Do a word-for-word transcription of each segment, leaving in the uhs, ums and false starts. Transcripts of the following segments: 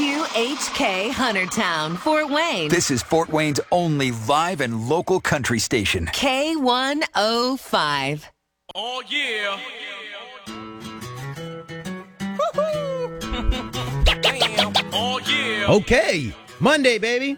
Q H K Huntertown, Fort Wayne. This is Fort Wayne's only live and local country station. K one oh five. Oh, yeah. Oh, yeah. Okay, Monday, baby.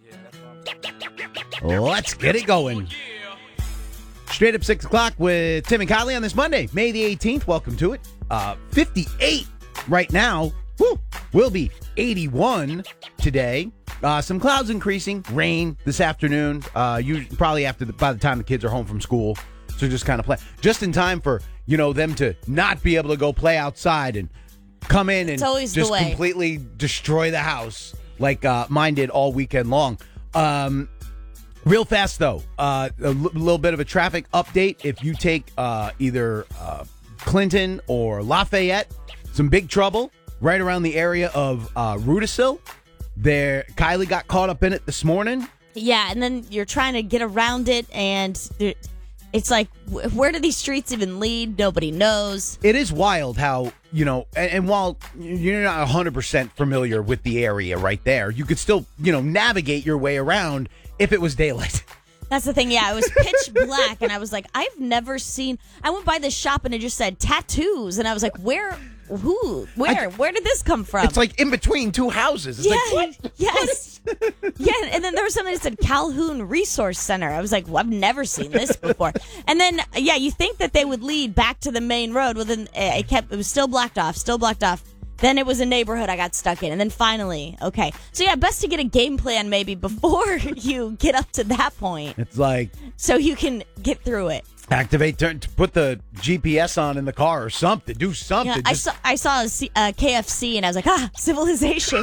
Let's get it going. Straight up six o'clock with Tim and Kylie on this Monday, May the eighteenth. Welcome to it. Uh, fifty-eight right now. Woo! Will be eighty-one today. Uh, some clouds increasing. Rain this afternoon. Uh, you probably after the, by the time the kids are home from school. So just kind of play. Just in time for, you know, them to not be able to go play outside and come in and just completely destroy the house like uh, mine did all weekend long. Um, real fast, though, uh, a l- little bit of a traffic update. If you take uh, either uh, Clinton or Lafayette, some big trouble right around the area of uh, Rudisill. There, Kylie got caught up in it this morning. Yeah, and then you're trying to get around it, and it's like, where do these streets even lead? Nobody knows. It is wild how, you know, and, and while you're not one hundred percent familiar with the area right there, you could still, you know, navigate your way around if it was daylight. That's the thing, yeah. It was pitch black, and I was like, I've never seen... I went by this shop, and it just said tattoos, and I was like, where... Who? Where? I, Where did this come from? It's like in between two houses. It's yeah, like, what? Yes. Yeah, and then there was something that said Calhoun Resource Center. I was like, well, I've never seen this before. And then, yeah, you think that they would lead back to the main road. Well, then it kept, it was still blocked off, still blocked off. Then it was a neighborhood I got stuck in. And then finally, okay. So, yeah, best to get a game plan maybe before you get up to that point. It's like... So you can get through it. Activate, turn, put the G P S on in the car or something. Do something. Yeah, I Just... saw I saw a C, uh, K F C and I was like, ah, civilization.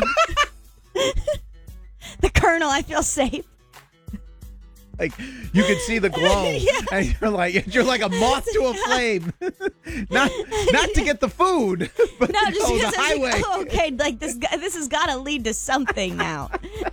The Colonel, I feel safe. Like you can see the glow, yeah. and you're like you're like a moth to a flame. not not to get the food, but no, to just go because the I was highway. like, oh, okay, like this this has got to lead to something now.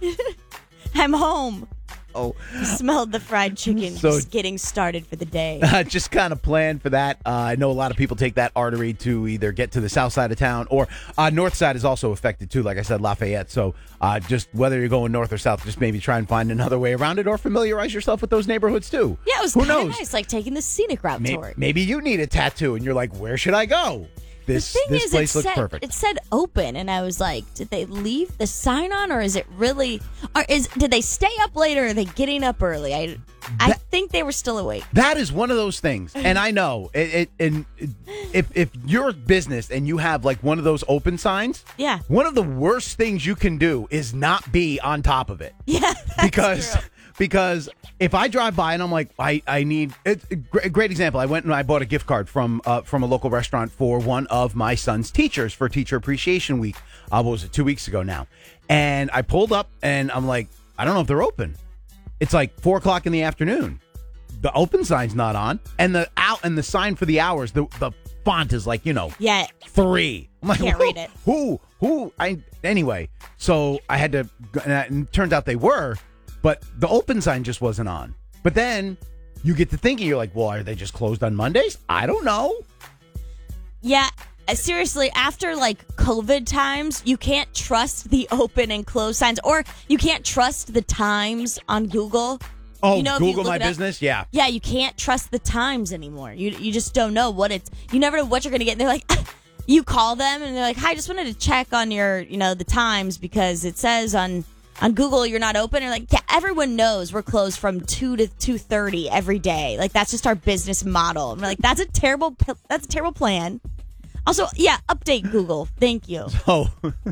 I'm home. Oh, smelled the fried chicken. So, just getting started for the day. Uh, just kind of plan for that. Uh, I know a lot of people take that artery to either get to the south side of town or uh, north side is also affected too. Like I said, Lafayette. So uh, just whether you're going north or south, just maybe try and find another way around it or familiarize yourself with those neighborhoods too. Yeah, it was kind of nice, like taking the scenic route maybe, tour. Maybe you need a tattoo and you're like, where should I go? This, the thing this is, place it looks said, perfect. It said open, and I was like, did they leave the sign on, or is it really, or is did they stay up late, or are they getting up early? I, I that, think they were still awake. That is one of those things, and I know it. it and if if you're a business and you have like one of those open signs, yeah, one of the worst things you can do is not be on top of it. Yeah, that's because. true. Because if I drive by and I'm like, I, I need it, a great example. I went and I bought a gift card from uh, from a local restaurant for one of my son's teachers for Teacher Appreciation Week. Uh, what was it, two weeks ago now? And I pulled up and I'm like, I don't know if they're open. It's like four o'clock in the afternoon. The open sign's not on, and the out and the sign for the hours. The the font is like, you know, yeah, three. I'm like, can't who, read it. Who who I anyway. So I had to, and it turns out they were. But the open sign just wasn't on. But then you get to thinking, you're like, well, are they just closed on Mondays? I don't know. Yeah, seriously, after like COVID times, you can't trust the open and close signs, or you can't trust the times on Google. Oh, you know, Google My Business? Up, yeah. Yeah, you can't trust the times anymore. You you just don't know what it's, you never know what you're going to get. And they're like, you call them and they're like, hi, I just wanted to check on your, you know, the times because it says on... On Google, you're not open. Or like, yeah, everyone knows we're closed from two to two thirty every day. Like that's just our business model. And we're like, that's a terrible. That's a terrible plan. Also, yeah, update Google. Thank you. Oh,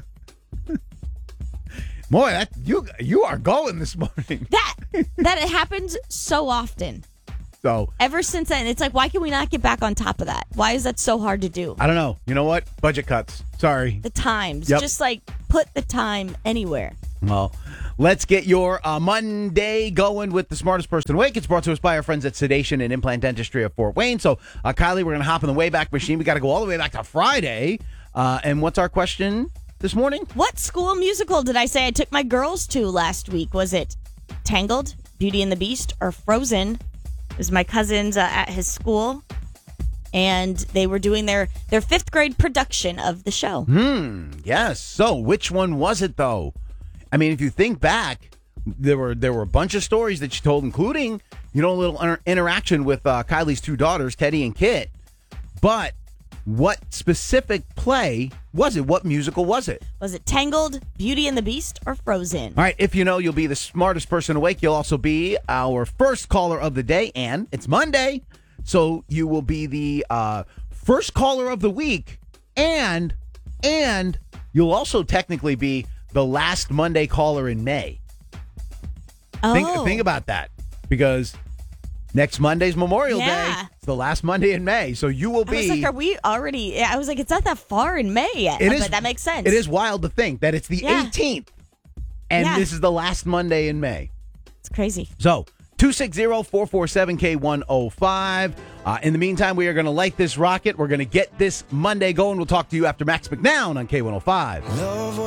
boy, that you you are going this morning. That that it happens so often. So ever since then, it's like, why can we not get back on top of that? Why is that so hard to do? I don't know. You know what? Budget cuts. Sorry. The times. Yep. Just like put the time anywhere. Well, let's get your uh, Monday going with the smartest person awake. It's brought to us by our friends at Sedation and Implant Dentistry of Fort Wayne. So, uh, Kylie, we're going to hop in the Wayback Machine. We got to go all the way back to Friday. Uh, and what's our question this morning? What school musical did I say I took my girls to last week? Was it Tangled, Beauty and the Beast, or Frozen? It was my cousin's uh, at his school. and they were doing their, their fifth grade production of the show. Hmm. Yes. So, which one was it, though? I mean, if you think back, there were there were a bunch of stories that she told, including, you know, a little inter- interaction with uh, Kylie's two daughters, Teddy and Kit. But what specific play was it? What musical was it? Was it Tangled, Beauty and the Beast, or Frozen? All right, if you know, you'll be the smartest person awake. You'll also be our first caller of the day, and it's Monday, so you will be the uh, first caller of the week, and and you'll also technically be the last Monday caller in May. Oh. Think, think about that, because next Monday's Memorial Yeah. Day. It's the last Monday in May, so you will be. I was like, are we already? I was like, it's not that far in May yet. It but is- that makes sense. It is wild to think that it's the Yeah. eighteenth, and Yeah. this is the last Monday in May. It's crazy. So, two six zero, four four seven, K one oh five. Uh, in the meantime, we are going to light this rocket. We're going to get this Monday going. We'll talk to you after Max McNown on K one oh five.